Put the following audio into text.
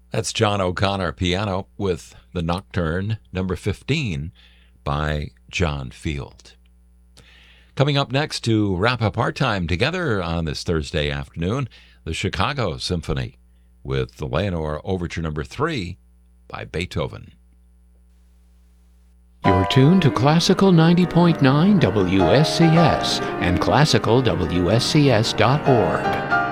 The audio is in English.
That's John O'Connor piano with the Nocturne number 15 by John Field. Coming up next to wrap up our time together on this Thursday afternoon, the Chicago Symphony with the Leonore Overture number 3 by Beethoven. You're tuned to Classical 90.9 WSCS and classicalwscs.org.